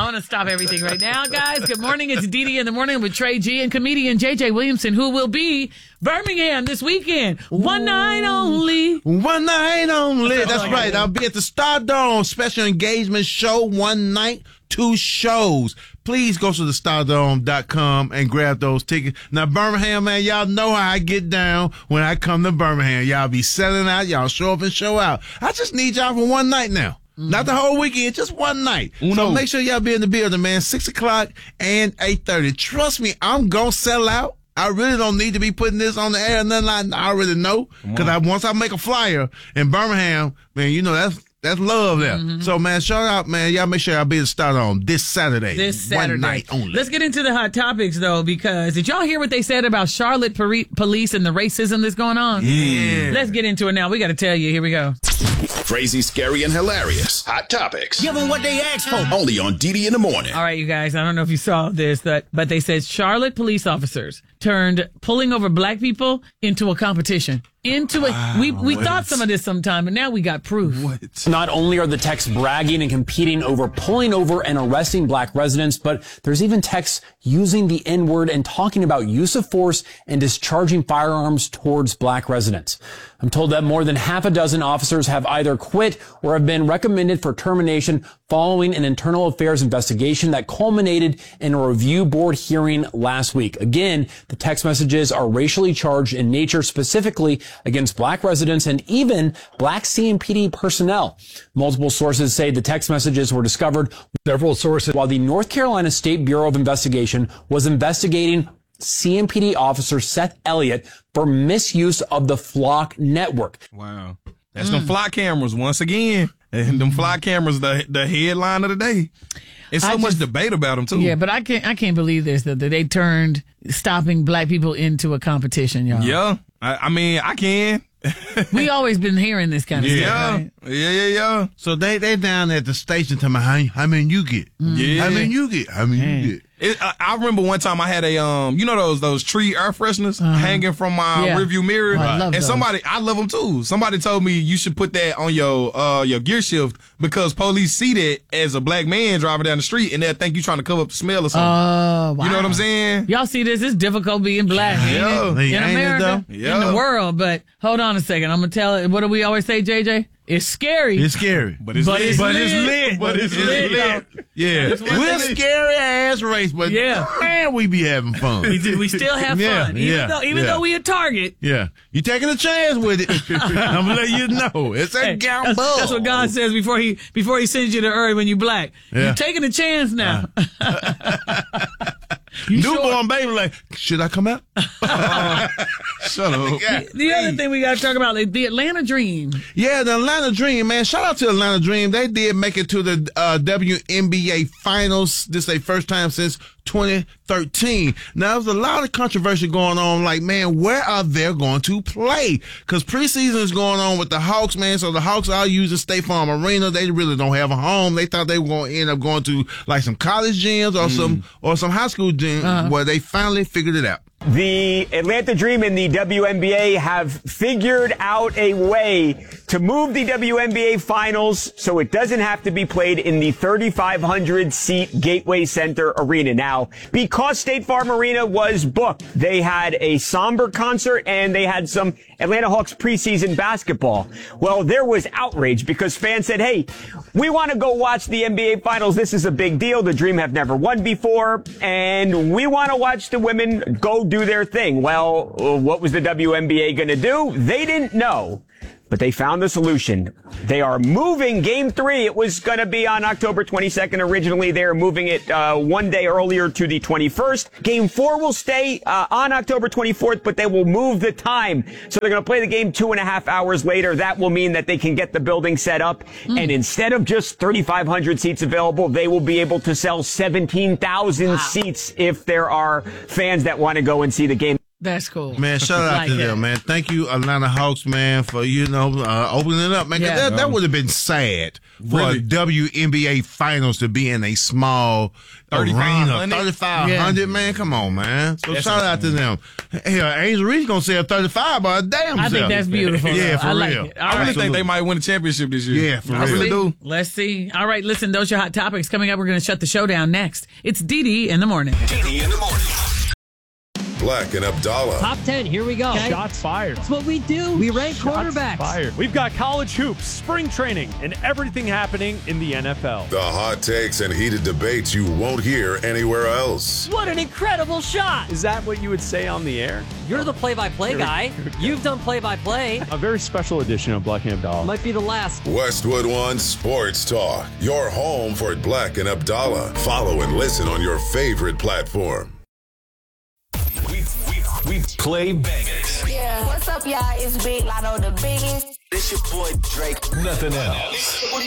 I want to stop everything right now, guys. Good morning. It's Dee in the morning with Trey G and comedian JJ Williamson, who will be Birmingham this weekend. One night only. One night only. That's right. I'll be at the Stardome special engagement show. One night, 2 shows. Please go to thestardome.com and grab those tickets. Now, Birmingham, man, y'all know how I get down when I come to Birmingham. Y'all be selling out. Y'all show up and show out. I just need y'all for one night now. Not the whole weekend, just one night. So make sure y'all be in the building, man. 6 o'clock and 8:30. Trust me, I'm going to sell out. I really don't need to be putting this on the air. Nothing I already know. Because once I make a flyer in Birmingham, man, you know, that's love there. So, man, shout out, man. Y'all make sure y'all be at the Stardome this Saturday. One night only. Let's get into the hot topics, though, because did y'all hear what they said about Charlotte police and the racism that's going on? Yeah. Let's get into it now. We got to tell you. Here we go. Crazy, scary, and hilarious. Hot topics. Give them what they asked for. Only on Dee in the morning. All right, you guys. I don't know if you saw this, but they said Charlotte police officers turned pulling over black people into a competition. We thought some of this sometime, but now we got proof. Not only are the texts bragging and competing over pulling over and arresting black residents, but there's even texts using the N-word and talking about use of force and discharging firearms towards black residents. I'm told that more than half a dozen officers have either quit or have been recommended for termination following an internal affairs investigation that culminated in a review board hearing last week. Again, the text messages are racially charged in nature, specifically against black residents and even black CMPD personnel. Multiple sources say the text messages were discovered several sources while the North Carolina State Bureau of Investigation was investigating CMPD officer Seth Elliott for misuse of the Flock network. Wow. That's them fly cameras once again. And them fly cameras, the headline of the day. It's so much debate about them too. Yeah, but I can't believe this, that they turned stopping black people into a competition, y'all. Yeah. I mean, I can. We always been hearing this kind of stuff, right? Yeah. So they down at the station telling me how many you get. How many you get. I remember one time I had a you know those tree air fresheners hanging from my rearview mirror, I love those. I love them too. Somebody told me you should put that on your gear shift because police see that as a black man driving down the street and they'll think you trying to cover up the smell or something. Oh, wow. You know what I'm saying? Y'all see this? It's difficult being black in America, in the world. But hold on a second. I'm gonna tell it. What do we always say, JJ? It's scary. It's scary. But it's lit. Yeah. We're scary ass race, but man, we be having fun. We still have fun. Even though we a target. Yeah. You taking a chance with it. I'm gonna let you know. It's a gamble. That's what God says before he sends you to earth when you black. Yeah. You're taking a chance now. Newborn baby like, should I come out? Shut up. The other thing we got to talk about, the Atlanta Dream. Yeah, the Atlanta Dream, man. Shout out to Atlanta Dream. They did make it to the WNBA Finals. This is their first time since 2013. Now, there's a lot of controversy going on. Like, man, where are they going to play? Because preseason is going on with the Hawks, man. So the Hawks are using State Farm Arena. They really don't have a home. They thought they were going to end up going to like some college gyms or some high school gyms where they finally figured it out. The Atlanta Dream and the WNBA have figured out a way to move the WNBA Finals so it doesn't have to be played in the 3,500-seat Gateway Center Arena. Now, because State Farm Arena was booked, they had a somber concert and they had some Atlanta Hawks preseason basketball. Well, there was outrage because fans said, hey, we want to go watch the NBA Finals. This is a big deal. The Dream have never won before, and we want to watch the women go do their thing. Well, what was the WNBA going to do? They didn't know. But they found the solution. They are moving Game 3. It was going to be on October 22nd originally. They are moving it one day earlier to the 21st. Game 4 will stay on October 24th, but they will move the time. So they're going to play the game 2.5 hours later. That will mean that they can get the building set up. And instead of just 3,500 seats available, they will be able to sell 17,000 seats if there are fans that want to go and see the game. That's cool. Man, shout out Like to it. them, man. Thank you, Atlanta Hawks, man, for, opening it up, man. 'Cause Yeah. that would have been sad for Really? a WNBA finals to be in a small arena. 3,500? 3,500, man. Come on, man. So That's shout out to them. Hell, Angel Reese going to say a 35 by a damn I think self. that's beautiful. Yeah, though. for I like real. it. All I really right. think they might win a championship this year. Yeah, for I real. really do. Let's see. All right, listen, those are your hot topics. Coming up, we're going to shut the show down next. It's Dee in the morning. Dee in the morning. Black and Abdallah. Top 10, here we go. Shots fired. That's what we do. We rank quarterbacks. Fired. We've got college hoops, spring training, and everything happening in the NFL. The hot takes and heated debates you won't hear anywhere else. What an incredible shot. Is that what you would say on the air? You're the play-by-play guy. You've done play-by-play. A very special edition of Black and Abdallah. Might be the last. Westwood One Sports Talk. Your home for Black and Abdallah. Follow and listen on your favorite platform. We play bangers. Yeah, what's up, y'all? It's Big Lotto, the biggest. This your boy Drake. Nothing else.